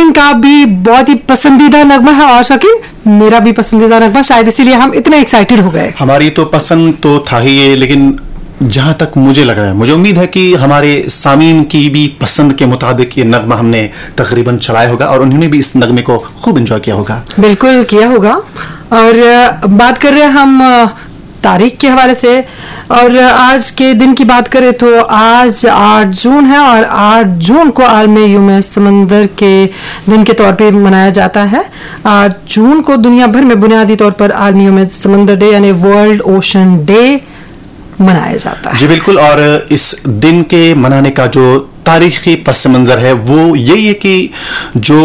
शकीन का भी बहुत ही पसंदीदा नगमा है और शकीन मेरा भी पसंदीदा नगमा, शायद इसीलिए हम इतने एक्साइटेड हो गए। हमारी तो पसंद तो था ही ये, लेकिन जहां तक मुझे लग रहा है, मुझे उम्मीद है कि हमारे सामीन की भी पसंद के मुताबिक ये नगमा हमने तकरीबन चलाया होगा और उन्होंने भी इस नगमे को खूब एंजॉय किया होगा। बिल्कुल किया होगा। और बात कर रहे हैं हम तारीख के हवाले से, और आज के दिन की बात करें तो आज 8 जून है और 8 जून को आलमी यौम समंदर के दिन के तौर पे मनाया जाता है। 8 जून को दुनिया भर में बुनियादी तौर पर आलमी यौम समंदर डे यानी वर्ल्ड ओशन डे मनाया जाता है। जी बिल्कुल, और इस दिन के मनाने का जो तारीखी पस मंजर है वो यही है कि जो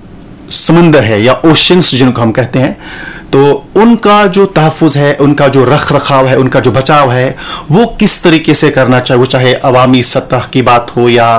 समंदर है या ओशंस जिनको हम कहते हैं, तो उनका जो तहफ़्फ़ुज़ है, उनका जो रख रखाव है, उनका जो बचाव है, वो किस तरीके से करना चाहिए, वो चाहे अवामी सतह की बात हो या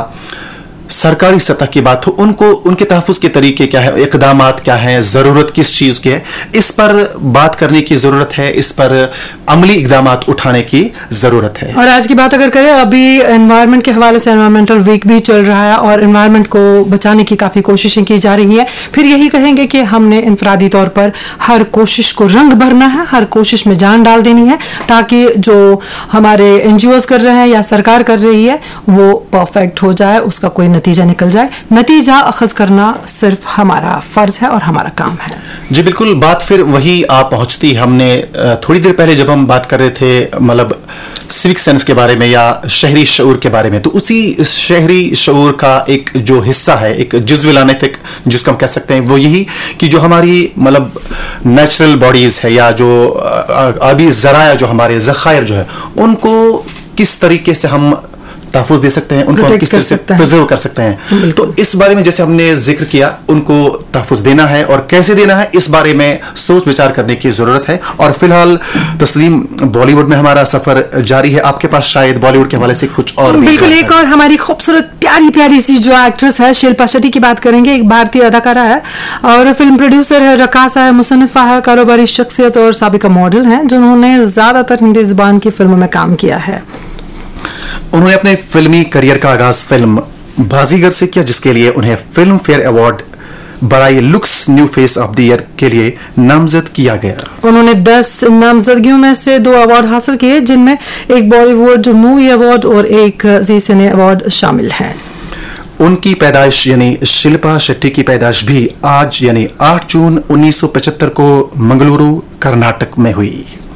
सरकारी सतह की बात हो, उनको उनके तहफ़्फ़ुज़ के तरीके क्या है, इक़दामात क्या हैं, ज़रूरत किस चीज़ की है, इस पर बात करने की ज़रूरत है, इस पर अमली इक़दामात उठाने की ज़रूरत है। और आज की बात अगर करें, अभी एनवायरनमेंट के हवाले से एनवायरमेंटल वीक भी चल रहा है और एनवायरनमेंट को बचाने की काफ़ी कोशिशें की जा रही है। फिर यही कहेंगे कि हमने इनफरादी तौर पर हर कोशिश को रंग भरना है, हर कोशिश में जान डाल देनी है, ताकि जो हमारे NGOs कर रहे हैं या सरकार कर रही है वो परफेक्ट हो जाए, उसका कोई नतीजा निकल जाए। नतीजा अखज़ करना सिर्फ हमारा फर्ज है और हमारा काम है। जी बिल्कुल, बात फिर वही आप पहुंचती। हमने थोड़ी देर पहले जब हम बात कर रहे थे मतलब सिविक सेंस के बारे में या शहरी शऊर के बारे में, तो उसी शहरी शऊर का एक जो हिस्सा है, एक जुज़्व लानेफिक जिसको हम कह सकते हैं, वो यही कि जो हमारी मतलब नेचुरल बॉडीज़ है या जो आबी ज़राया जो हमारे ज़खायर जो है, उनको किस तरीके से हम तहफ़्फ़ुज़ दे सकते हैं, उनको हम किस तरह से प्रिजर्व कर सकते हैं। तो इस बारे में जैसे हमने जिक्र किया, उनको तहफ़्फ़ुज़ देना है और कैसे देना है, इस बारे में सोच विचार करने की ज़रूरत है। और फिलहाल तस्लीम, बॉलीवुड में हमारा सफ़र जारी है। आपके पास शायद बॉलीवुड के हवाले से कुछ और बिल्कुल, एक और हमारी खूबसूरत प्यारी प्यारी सी जो एक्ट्रेस है शिल्पा शेट्टी की बात करेंगे। एक भारतीय अदाकारा है और फिल्म प्रोड्यूसर है, रकासा है, मुसन्निफ़ा है, कारोबारी शख्सियत और साबिका मॉडल हैं, जिन्होंने ज़्यादातर हिंदी ज़ुबान की फिल्मों में काम किया है। उन्होंने अपने फिल्मी करियर का आगाज फिल्म बाजीगर से किया, जिसके लिए उन्हें फिल्म फेयर अवार्ड बराई looks new face of the year के लिए नामजद किया गया। उन्होंने 10 नामजदगियों में से 2 अवार्ड हासिल किए, जिनमें एक बॉलीवुड मूवी अवार्ड और एक जी सिने अवार्ड शामिल हैं। उनकी पैदाइश यानी शिल्पा शेट्टी की पैदाइश भी आज यानी 8 जून 1975 को मंगलुरु कर्नाटक में हुई।